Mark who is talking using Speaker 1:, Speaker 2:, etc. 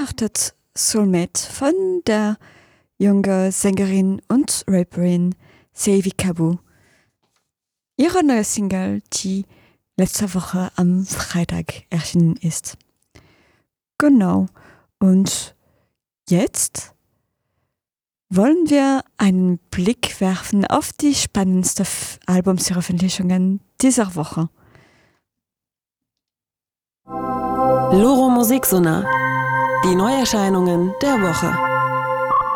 Speaker 1: Uncharted Soulmate von der jungen Sängerin und Rapperin Savvy Kabu. Ihre neue Single, die letzte Woche am Freitag erschienen ist. Genau. Und jetzt wollen wir einen Blick werfen auf die spannendsten Albumsveröffentlichungen dieser Woche.
Speaker 2: Loro Musiksonar. Die Neuerscheinungen der Woche.